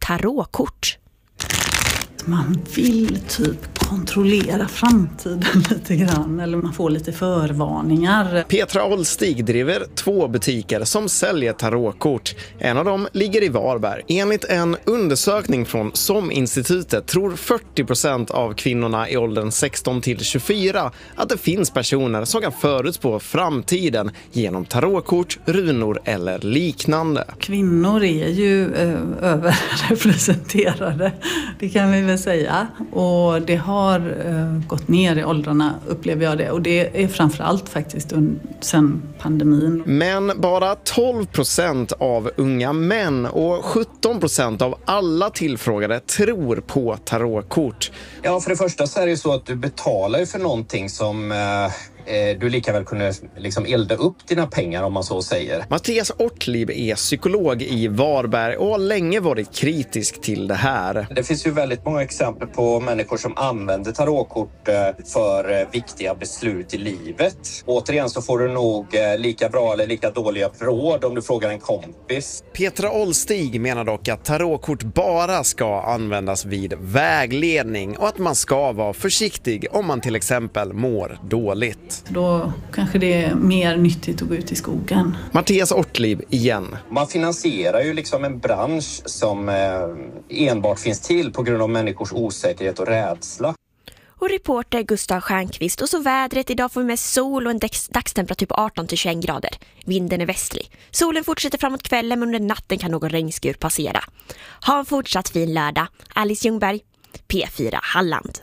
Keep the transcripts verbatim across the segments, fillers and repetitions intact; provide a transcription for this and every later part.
tarotkort. Man vill typ kontrollera framtiden lite grann, eller man får lite förvarningar. Petra Olstig driver två butiker som säljer tarotkort. En av dem ligger i Varberg. Enligt en undersökning från SOM-institutet tror fyrtio procent av kvinnorna i åldern sexton till tjugofyra att det finns personer som kan förutspå framtiden genom tarotkort, runor eller liknande. Kvinnor är ju eh, överrepresenterade, det kan vi väl säga. Och det har eh, gått ner i åldrarna, upplever jag det. Och det är framförallt faktiskt un- sen pandemin. Men bara tolv procent av unga män och sjutton procent av alla tillfrågade tror på tarotkort. Ja, för det första så är det ju så att du betalar ju för någonting som eh, du lika väl kunde liksom elda upp dina pengar, om man så säger. Mattias Ortlieb är psykolog i Varberg och har länge varit kritisk till det här. Det finns ju väldigt många exempel på människor som använder tarotkort för viktiga beslut i livet. Återigen så får du nog lika bra eller lika dåliga råd om du frågar en kompis. Petra Olstig menar dock att tarotkort bara ska användas vid vägledning och att man ska vara försiktig om man till exempel mår dåligt. Då kanske det är mer nyttigt att gå ut i skogen. Mattias Ortlieb igen. Man finansierar ju liksom en bransch som eh, enbart finns till på grund av människors osäkerhet och rädsla. Och reporter Gustav Stjernqvist. Och så vädret, idag får vi med sol och en dags- dagstemperatur på arton till tjugoett grader. Vinden är västlig. Solen fortsätter framåt kvällen, men under natten kan någon regnskur passera. Ha en fortsatt fin lördag. Alice Ljungberg, P fyra Halland.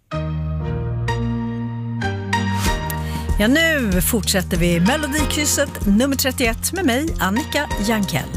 Ja, nu fortsätter vi Melodikrysset nummer trettioett med mig, Annika Jankell.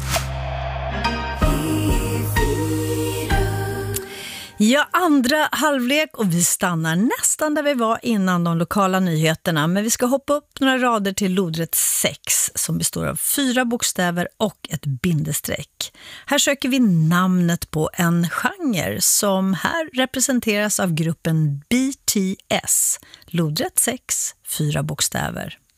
Ja, andra halvlek och vi stannar nästan där vi var innan de lokala nyheterna. Men vi ska hoppa upp några rader till lodrätt sex som består av fyra bokstäver och ett bindestreck. Här söker vi namnet på en genre som här representeras av gruppen B T S. Lodrätt sex, fyra bokstäver.